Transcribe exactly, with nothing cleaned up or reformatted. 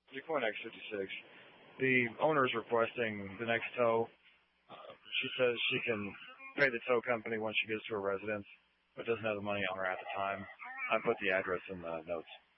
Point X fifty-six. The owner is requesting the next tow. Uh, she says she can pay the tow company once she gets to her residence, but doesn't have the money on her at the time. I put the address in the notes.